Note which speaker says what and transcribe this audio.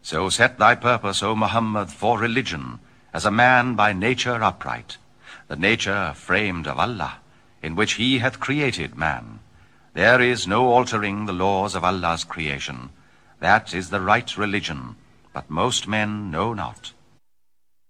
Speaker 1: So set thy purpose, O Muhammad, for religion, as a man by nature upright, the nature framed of Allah, in which he hath created man. There is no altering the laws of Allah's creation. That is the right religion, but most men know not.